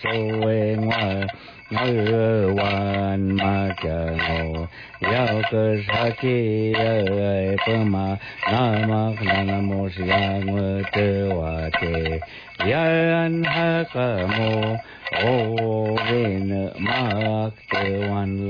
Soengwa Wan Majango Yauka Saki Pema Namak Nanamos Yang Tewate Yan Hakamo Ovin Mak Tewan